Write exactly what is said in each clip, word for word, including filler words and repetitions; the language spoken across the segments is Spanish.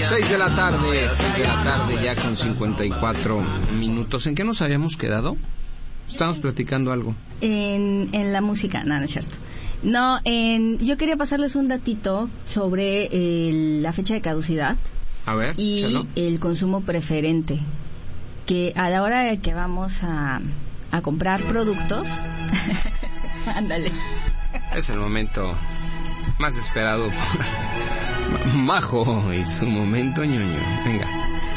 seis de la tarde, seis de la tarde ya con cincuenta y cuatro minutos. ¿En qué nos habíamos quedado? Estamos platicando algo. En, en la música, no, no es cierto. No, en, yo quería pasarles un datito sobre el, la fecha de caducidad. A ver, y échalo. El consumo preferente. Que a la hora de que vamos a, a comprar productos, ándale. Es el momento más esperado por Majo y su momento ñoño. Venga.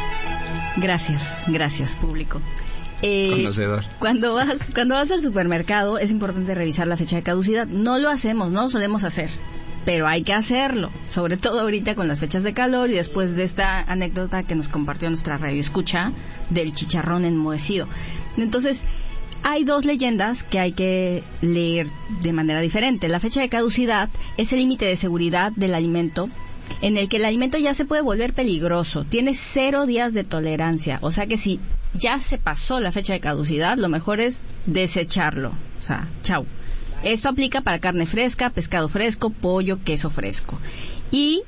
Gracias, gracias, público. Eh, Conocedor. Cuando vas, cuando vas al supermercado es importante revisar la fecha de caducidad. No lo hacemos, no lo solemos hacer, pero hay que hacerlo, sobre todo ahorita con las fechas de calor y después de esta anécdota que nos compartió nuestra radioescucha del chicharrón enmohecido. Entonces, hay dos leyendas que hay que leer de manera diferente. La fecha de caducidad es el límite de seguridad del alimento en el que el alimento ya se puede volver peligroso. Tiene cero días de tolerancia. O sea que si ya se pasó la fecha de caducidad, lo mejor es desecharlo. O sea, chau. Esto aplica para carne fresca, pescado fresco, pollo, queso fresco. Y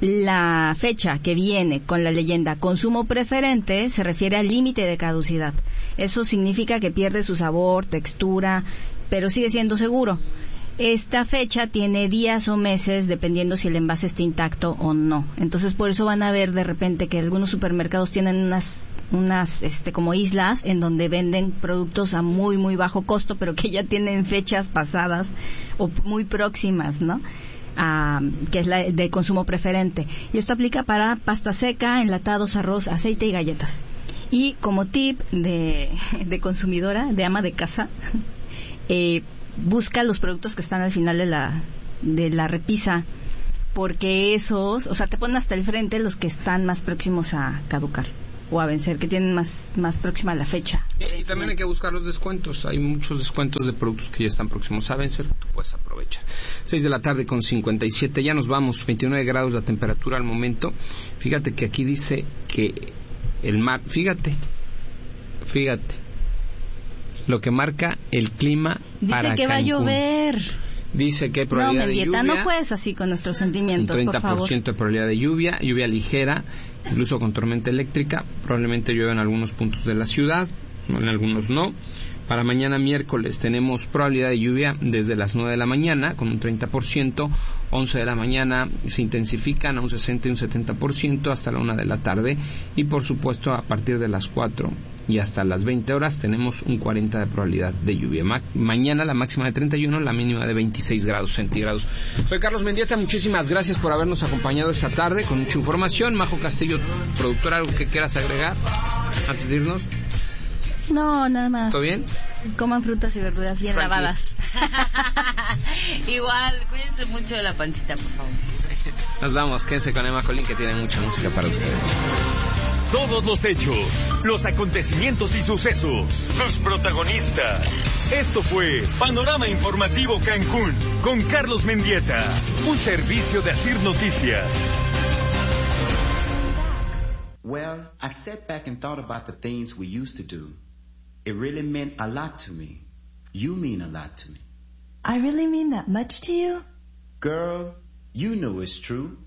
la fecha que viene con la leyenda consumo preferente se refiere al límite de caducidad. Eso significa que pierde su sabor, textura, pero sigue siendo seguro. Esta fecha tiene días o meses dependiendo si el envase está intacto o no. Entonces por eso van a ver de repente que algunos supermercados tienen unas unas este como islas en donde venden productos a muy muy bajo costo, pero que ya tienen fechas pasadas o muy próximas, ¿no? Ah, que es la de consumo preferente. Y esto aplica para pasta seca, enlatados, arroz, aceite y galletas. Y como tip de, de consumidora, de ama de casa, eh, busca los productos que están al final de la de la repisa, porque esos, o sea, te ponen hasta el frente los que están más próximos a caducar o a vencer, que tienen más más próxima la fecha. Y, y también hay que buscar los descuentos. Hay muchos descuentos de productos que ya están próximos a vencer, tú puedes aprovechar. seis de la tarde con cincuenta y siete, ya nos vamos. veintinueve grados la temperatura al momento. Fíjate que aquí dice que el mar, fíjate, fíjate, lo que marca el clima dice para que Cancún. Va a llover. Dice que hay probabilidad no, de Mendieta, lluvia. No puedes así con nuestros sentimientos, Un por favor. treinta por ciento de probabilidad de lluvia, lluvia ligera, incluso con tormenta eléctrica. Probablemente llueva en algunos puntos de la ciudad, en algunos no. Para mañana miércoles tenemos probabilidad de lluvia desde las nueve de la mañana con un treinta por ciento, once de la mañana se intensifican a un sesenta y un setenta por ciento hasta la una de la tarde, y por supuesto a partir de las cuatro y hasta las veinte horas tenemos un cuarenta de probabilidad de lluvia. Ma- mañana la máxima de treinta y uno, la mínima de veintiséis grados centígrados. Soy Carlos Mendieta, muchísimas gracias por habernos acompañado esta tarde con mucha información. Majo Castillo, productora, ¿algo que quieras agregar antes de irnos? No, nada más. ¿Todo bien? Coman frutas y verduras bien Frankie. lavadas. Igual, cuídense mucho de la pancita, por favor. Nos vamos, quédense con Emma Colín, que tiene mucha música para ustedes. Todos los hechos, los acontecimientos y sucesos, sus protagonistas. Esto fue Panorama Informativo Cancún con Carlos Mendieta, un servicio de Asir Noticias. Well, I sat back and thought about the things we used to do. It really meant a lot to me. You mean a lot to me. I really mean that much to you? Girl, you know it's true.